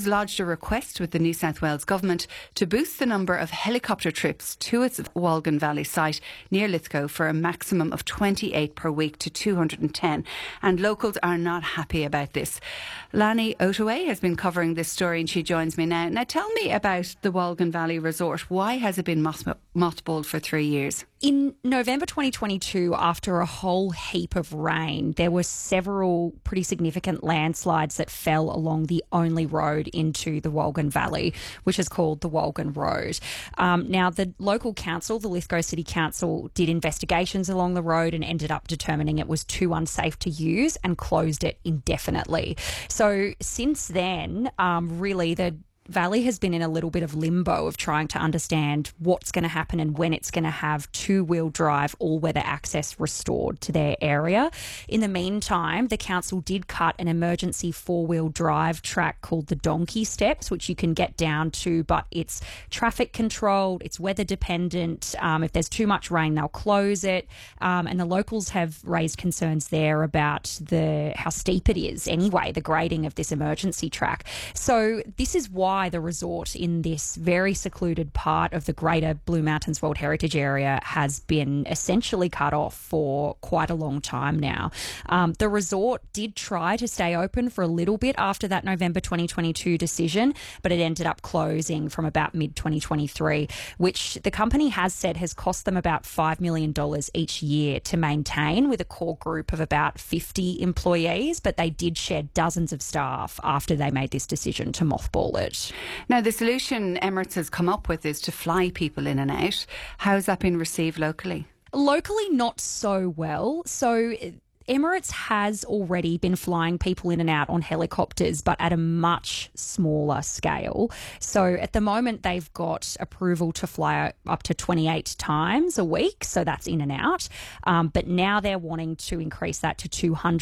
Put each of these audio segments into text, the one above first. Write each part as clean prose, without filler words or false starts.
has lodged a request with the New South Wales Government to boost the number of helicopter trips to its Wolgan Valley site near Lithgow for a maximum of 28 per week to 210. And locals are not happy about this. Lani Ottaway has been covering this story and she joins me now. Now tell me about the Wolgan Valley Resort. Why has it been mothballed for 3 years? In November 2022, after a whole heap of rain, there were several pretty significant landslides that fell along the only road into the Wolgan Valley, which is called the Wolgan Road. Now, the local council, the Lithgow City Council, did investigations along the road and ended up determining it was too unsafe to use and closed it indefinitely. So since then, really, the Valley has been in a little bit of limbo of trying to understand what's going to happen and when it's going to have two-wheel drive all-weather access restored to their area. In the meantime, the council did cut an emergency four-wheel drive track called the Donkey Steps, which you can get down to, but it's traffic controlled, it's weather dependent. If there's too much rain, they'll close it. And the locals have raised concerns there about how steep it is anyway, the grading of this emergency track. So this is why the resort in this very secluded part of the Greater Blue Mountains World Heritage Area has been essentially cut off for quite a long time now. The resort did try to stay open for a little bit after that November 2022 decision, but it ended up closing from about mid-2023, which the company has said has cost them about $5 million each year to maintain, with a core group of about 50 employees, but they did shed dozens of staff after they made this decision to mothball it. Now, the solution Emirates has come up with is to fly people in and out. How has that been received locally? Locally, not so well. So Emirates has already been flying people in and out on helicopters, but at a much smaller scale. So at the moment, they've got approval to fly up to 28 times a week. So that's in and out. But now they're wanting to increase that to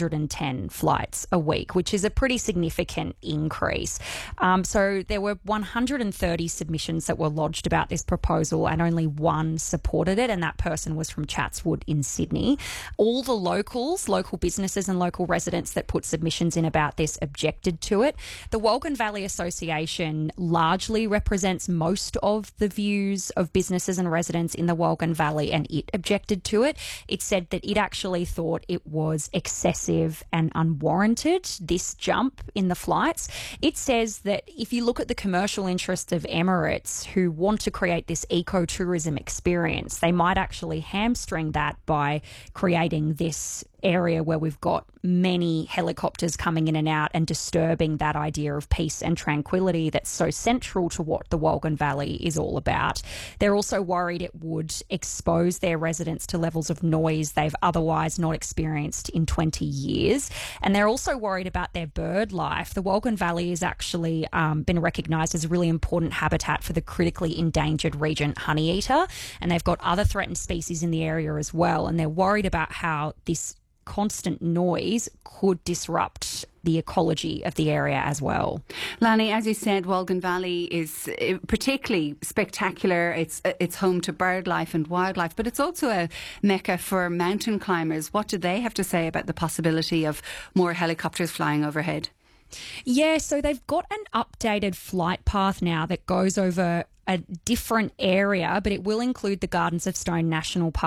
210 flights a week, which is a pretty significant increase. So there were 130 submissions that were lodged about this proposal and only one supported it, and that person was from Chatswood in Sydney. All the local businesses and local residents that put submissions in about this objected to it. The Wolgan Valley Association largely represents most of the views of businesses and residents in the Wolgan Valley, and it objected to it. It said that it actually thought it was excessive and unwarranted, this jump in the flights. It says that if you look at the commercial interests of Emirates, who want to create this ecotourism experience, they might actually hamstring that by creating this area where we've got many helicopters coming in and out and disturbing that idea of peace and tranquility that's so central to what the Wolgan Valley is all about. They're also worried it would expose their residents to levels of noise they've otherwise not experienced in 20 years. And they're also worried about their bird life. The Wolgan Valley has actually been recognised as a really important habitat for the critically endangered regent honeyeater, and they've got other threatened species in the area as well, and they're worried about how this constant noise could disrupt the ecology of the area as well. Lani, as you said, Wolgan Valley is particularly spectacular. It's home to bird life and wildlife, but it's also a mecca for mountain climbers. What do they have to say about the possibility of more helicopters flying overhead? Yeah, so they've got an updated flight path now that goes over a different area, but it will include the Gardens of Stone National Park